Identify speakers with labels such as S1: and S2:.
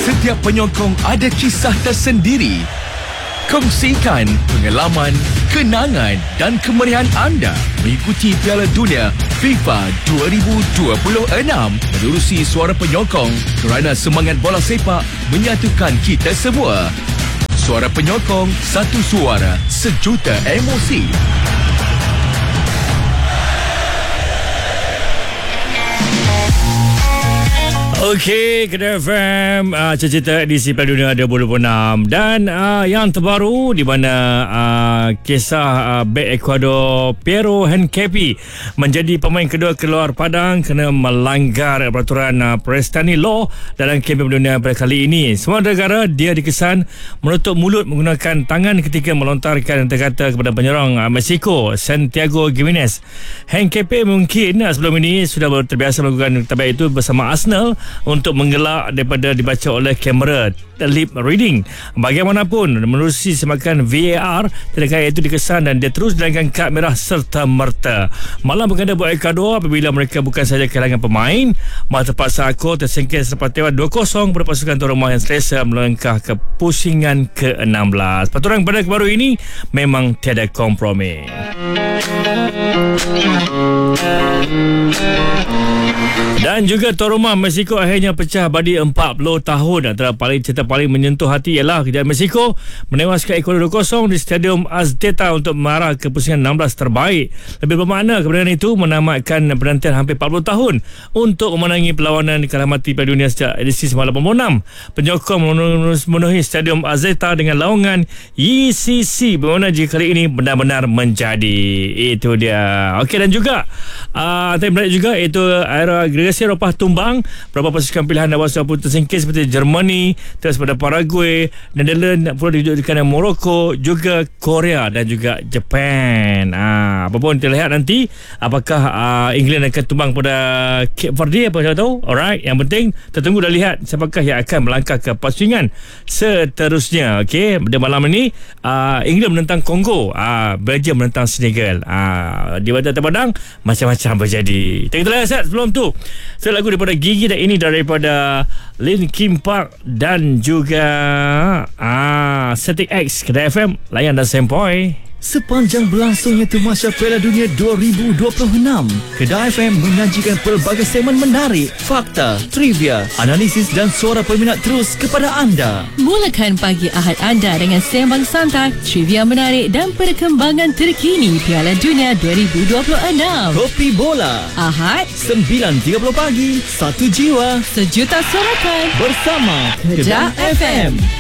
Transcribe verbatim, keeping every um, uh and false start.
S1: Setiap penyokong ada kisah tersendiri. Kongsikan pengalaman, kenangan dan kemeriahan anda mengikuti Piala Dunia FIFA dua ribu dua puluh enam menerusi Suara Penyokong kerana semangat bola sepak menyatukan kita semua. Suara Penyokong, satu suara, sejuta emosi.
S2: Okey, Kedah F M, uh, cerita edisi Piala Dunia dua ribu dua puluh enam. Dan uh, yang terbaru di mana uh, kisah uh, bek Ecuador Piero Hincapié menjadi pemain kedua keluar padang kerana melanggar peraturan uh, Prestani Law dalam kempen dunia pada kali ini. Semua negara dia dikesan menutup mulut menggunakan tangan ketika melontarkan kata-kata kepada penyerang uh, Mexico Santiago Giménez. Hincapié mungkin uh, sebelum ini sudah terbiasa melakukan tabiat itu bersama Arsenal untuk menggelak daripada dibaca oleh kamera lip reading. Bagaimanapun, menerusi semakan V A R, tindakan itu dikesan dan dia terus dilanggan kad merah serta merta. Malam berganda buat Ecuador apabila mereka bukan sahaja kehilangan pemain, malah terpaksa akor tersingkir selepas tewas dua kosong pada pasukan tuan rumah yang selesa melangkah ke pusingan ke enam belas. Peraturan pada baru ini memang tiada kompromi. Dan juga tuan rumah Mexico akhirnya pecah badi empat puluh tahun. Antara paling cerita paling menyentuh hati ialah kejayaan Mexico menewaskan Ecuador dua kosong di Stadium Azteca untuk mengarah ke pusingan enam belas terbaik. Lebih bermakna kemenangan itu menamatkan penantian hampir empat puluh tahun untuk memenangi perlawanan kehormatan Piala Dunia sejak edisi seribu sembilan ratus lapan puluh enam. Penyokong memenuhi Stadium Azteca dengan lawangan E C C bermakna jika kali ini benar-benar menjadi. Itu dia. Okey, dan juga uh, tapi menarik juga iaitu era agregasi Eropah tumbang. Beberapa pasukan pilihan dewasa pun tersingkir seperti Germany, terus pada Paraguay, Netherlands pula didudukkan Morocco, juga Korea dan juga Japan. Ah, apa pun terlihat nanti apakah uh, England akan tumbang pada Cape Verde apa saya tahu. Alright, yang penting tertunggu dan lihat siapakah yang akan melangkah ke pusingan seterusnya. Okey, pada malam ini uh, England menentang Kongo, uh, Belgium menentang Senegal. Uh, di badan terpadang macam-macam berjadi. Kita lihat set sebelum tu. Saya lagu daripada Gigi dan ini daripada Linkin Park dan juga ah Static X. Kedah F M, layan dan sempoi.
S3: Sepanjang berlangsungnya Tamasya Piala Dunia dua ribu dua puluh enam, Kedah F M menyajikan pelbagai segmen menarik, fakta, trivia, analisis dan suara peminat terus kepada anda.
S4: Mulakan pagi Ahad anda dengan sembang santai, trivia menarik dan perkembangan terkini Piala Dunia dua ribu dua puluh enam.
S3: Kopi Bola
S4: Ahad
S3: sembilan tiga puluh pagi, satu jiwa,
S4: sejuta sorakan
S3: bersama
S4: Kedah F M.